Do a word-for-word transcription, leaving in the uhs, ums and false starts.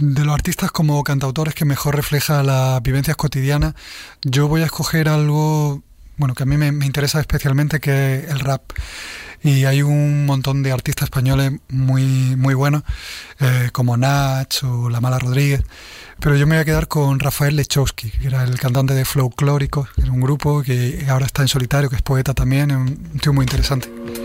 de los artistas como cantautores que mejor refleja las vivencias cotidianas, yo voy a escoger algo, bueno, que a mí me, me interesa especialmente, que es el rap. Y hay un montón de artistas españoles muy, muy buenos, eh, como Nach o La Mala Rodríguez, pero yo me voy a quedar con Rafael Lechowski, que era el cantante de Folklóricos, era un grupo que ahora está en solitario, que es poeta también, es un tío muy interesante.